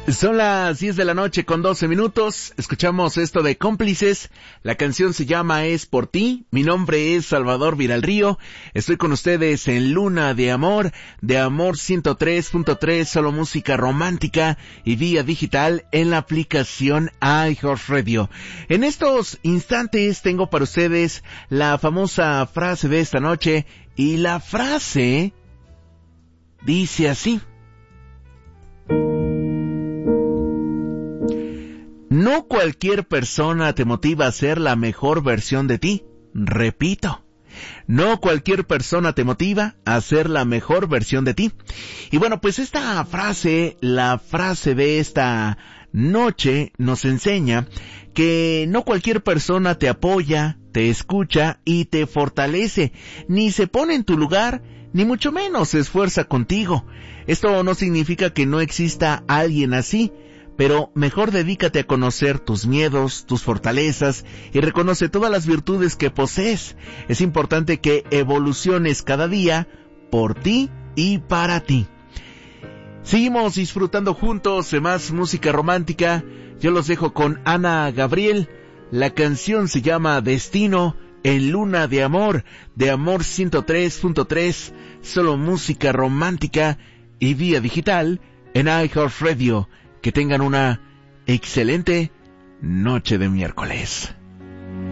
Son las 10 de la noche con 12 minutos. Escuchamos esto de Cómplices. La canción se llama Es por ti. Mi nombre es Salvador Viralrío. Estoy con ustedes en Luna de Amor 103.3, solo música romántica y vía digital en la aplicación iHeartRadio. En estos instantes tengo para ustedes la famosa frase de esta noche, y la frase dice así: no cualquier persona te motiva a ser la mejor versión de ti. Repito, no cualquier persona te motiva a ser la mejor versión de ti. Y bueno, pues esta frase, la frase de esta noche, nos enseña que no cualquier persona te apoya, te escucha y te fortalece, ni se pone en tu lugar, ni mucho menos se esfuerza contigo. Esto no significa que no exista alguien así, pero mejor dedícate a conocer tus miedos, tus fortalezas y reconoce todas las virtudes que posees. Es importante que evoluciones cada día por ti y para ti. Seguimos disfrutando juntos de más música romántica. Yo los dejo con Ana Gabriel. La canción se llama Destino en Luna de Amor 103.3, solo música romántica y vía digital en iHeartRadio. Que tengan una excelente noche de miércoles.